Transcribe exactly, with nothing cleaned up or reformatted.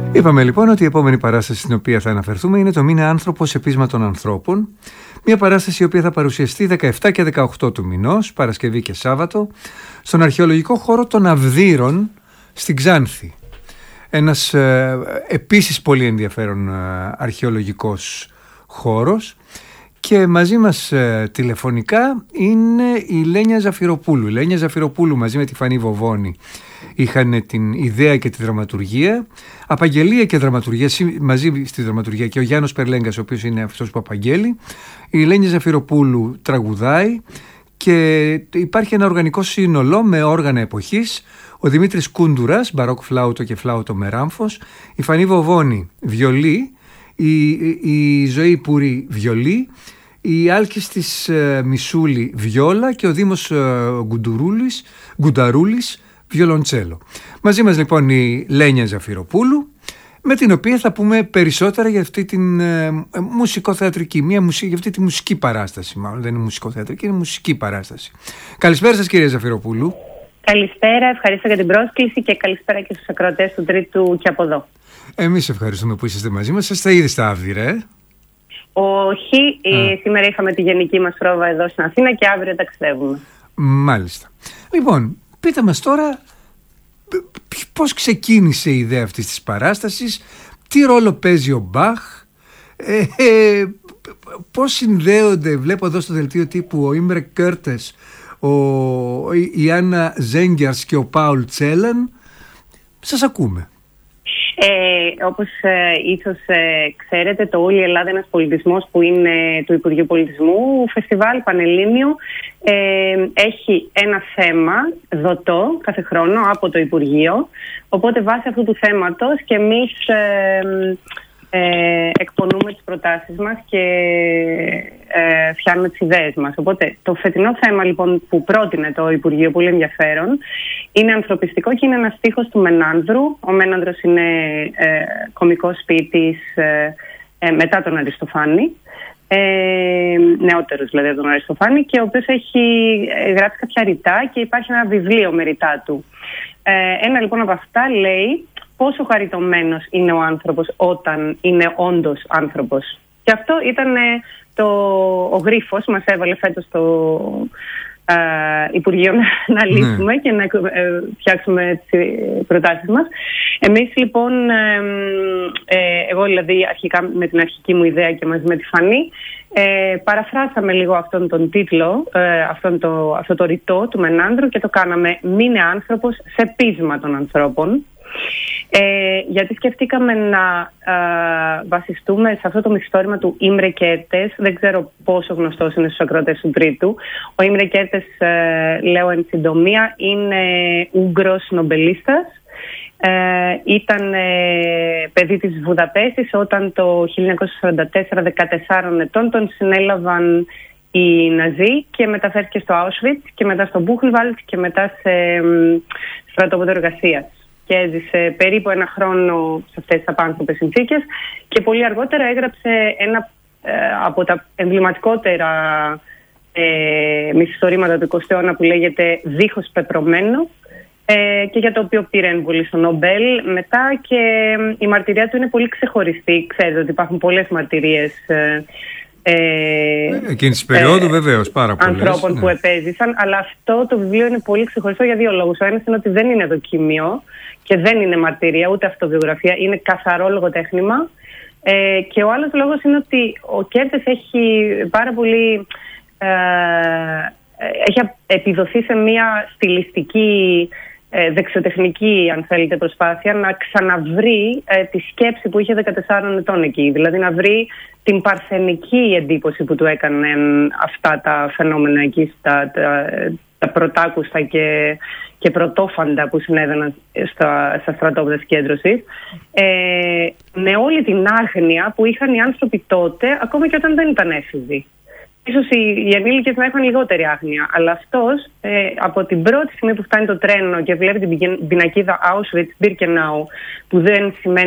Είπαμε λοιπόν ότι η επόμενη παράσταση στην οποία θα αναφερθούμε είναι το «Μείνε άνθρωπος σε πείσμα των ανθρώπων». Μια παράσταση η οποία θα παρουσιαστεί δεκαεπτά και δεκαοκτώ του μηνός, Παρασκευή και Σάββατο, στον αρχαιολογικό χώρο των Αυδείρων στην Ξάνθη. Ένας ε, επίσης πολύ ενδιαφέρον ε, αρχαιολογικός χώρος. Και μαζί μας ε, τηλεφωνικά είναι η Λένια Ζαφυροπούλου. Η Λένια Ζαφυροπούλου μαζί με τη Φανή Βοβώνη είχαν την ιδέα και τη δραματουργία. Απαγγελία και δραματουργία, μαζί στη δραματουργία και ο Γιάννος Περλέγκας, ο οποίος είναι αυτός που απαγγέλει. Η Λένια Ζαφυροπούλου τραγουδάει και υπάρχει ένα οργανικό σύνολο με όργανα εποχής. Ο Δημήτρης Κούντουρας, μπαρόκ φλάουτο και φλάουτο με ράμφος. Η Φανή Βοβώνη, βιολί. Η, η Ζωή Πούρη, βιολί. Η Άλκης της ε, Μισούλη, βιόλα. Και ο Δήμος ε, Γκουντουρούλης, Γκουνταρούλης, βιολοντσέλο. Μαζί μας λοιπόν η Λένια Ζαφυροπούλου, με την οποία θα πούμε περισσότερα για αυτή την ε, μουσικοθεατρική, μια μουσική, για αυτή τη μουσική παράσταση. Μάλλον δεν είναι μουσικοθεατρική, είναι μουσική παράσταση. Καλησπέρα σας, κυρία Ζαφυροπούλου. Καλησπέρα, ευχαριστώ για την πρόσκληση και καλησπέρα και στους ακροατές του Τρίτου και από εδώ. Εμείς ευχαριστούμε που είσαστε μαζί μας. Είστε ήδη στα Αύδειρα, ε? Όχι, ε, σήμερα είχαμε τη γενική μας πρόβα εδώ στην Αθήνα και αύριο ταξιδεύουμε. Μάλιστα. Λοιπόν, πείτε μας τώρα πώς ξεκίνησε η ιδέα αυτής της παράστασης, τι ρόλο παίζει ο Μπαχ, ε, ε, πώς συνδέονται, βλέπω εδώ στο δελτίο τύπου, ο Ίμρε Κέρτες, ο, η Άννα Ζέγκιαρς και ο Πάουλ Τσέλεν. Σας ακούμε. Ε, όπως ε, ίσως ε, ξέρετε, το Όλη η Ελλάδα ένας πολιτισμός, που είναι του Υπουργείου Πολιτισμού, φεστιβάλ πανελλήνιο, ε, έχει ένα θέμα δοτό κάθε χρόνο από το Υπουργείο. Οπότε βάσει αυτού του θέματος και εμείς ε, ε, εκπονούμε τις προτάσεις μας και ε, φτιάχνουμε τις ιδέες μας. Οπότε το φετινό θέμα λοιπόν που πρότεινε το Υπουργείο, πολύ ενδιαφέρον, είναι ανθρωπιστικό και είναι ένας στίχος του Μενάνδρου. Ο Μένανδρος είναι ε, κωμικός ποιητής ε, ε, μετά τον Αριστοφάνη, ε, νεότερος δηλαδή από τον Αριστοφάνη, και ο οποίος έχει γράψει κάποια ρητά και υπάρχει ένα βιβλίο με ρητά του. Ε, ένα λοιπόν από αυτά λέει πόσο χαριτωμένος είναι ο άνθρωπος όταν είναι όντως άνθρωπος. Και αυτό ήταν ε, το, ο γρίφος μας έβαλε φέτος το ε, Υπουργείο να, να λύσουμε mm. και να ε, φτιάξουμε τις προτάσεις μας. Εμείς λοιπόν, ε, ε, εγώ δηλαδή αρχικά με την αρχική μου ιδέα και μαζί με τη Φανή, ε, παραφράσαμε λίγο αυτόν τον τίτλο, ε, αυτόν το, αυτό το ρητό του Μενάνδρου, και το κάναμε «Μείνε άνθρωπος σε πείσμα των ανθρώπων». Ε, γιατί σκεφτήκαμε να ε, βασιστούμε σε αυτό το μυθιστόρημα του Ίμρε Κέρτες. Δεν ξέρω πόσο γνωστός είναι στους ακροατές του Τρίτου. Ο Ίμρε Κέρτες, ε, λέω εν συντομία, είναι Ούγγρος νομπελίστας. Ε, ήταν ε, παιδί της Βουδαπέστης όταν το χίλια εννιακόσια σαράντα τέσσερα, δεκατεσσάρων ετών, τον συνέλαβαν οι Ναζί και μεταφέρθηκε στο Auschwitz και μετά στο Μπούχενβαλντ και μετά σε ε, στρατόπεδο εργασίας. Και έζησε περίπου ένα χρόνο σε αυτές τις απάνθρωπες συνθήκες και πολύ αργότερα έγραψε ένα ε, από τα εμβληματικότερα ε, μυθιστορήματα του εικοστού αιώνα που λέγεται «Δίχως πεπρωμένο», ε, και για το οποίο πήρε εμβολή στο Νομπέλ μετά, και ε, η μαρτυρία του είναι πολύ ξεχωριστή. Ξέρετε ότι υπάρχουν πολλές μαρτυρίες ε, Ε, εκείνη τη περίοδου, ε, βεβαίως, πάρα πολλές ανθρώπων ναι. που επέζησαν, αλλά αυτό το βιβλίο είναι πολύ ξεχωριστό για δύο λόγους. Ο ένας είναι ότι δεν είναι δοκίμιο και δεν είναι μαρτυρία, ούτε αυτοβιογραφία, είναι καθαρό λογοτέχνημα. Ε, και ο άλλος λόγος είναι ότι ο Κέρτες έχει πάρα πολύ ε, έχει επιδοθεί σε μια στιλιστική, ε, δεξιοτεχνική, αν θέλετε, προσπάθεια να ξαναβρει ε, τη σκέψη που είχε δεκατεσσάρων ετών εκεί. Δηλαδή να βρει την παρθενική εντύπωση που του έκαναν αυτά τα φαινόμενα εκεί, τα, τα, τα πρωτάκουστα και, και πρωτόφαντα που συνέβαιναν στα, στα στρατόπεδα συγκέντρωσης, ε, με όλη την άγνοια που είχαν οι άνθρωποι τότε, ακόμα και όταν δεν ήταν έφηβοι. Ίσως οι, οι ενήλικες να έχουν λιγότερη άγνοια, αλλά αυτός ε, από την πρώτη στιγμή που φτάνει το τρένο και βλέπει την πινακίδα Auschwitz-Birkenau, που δεν σημαίνει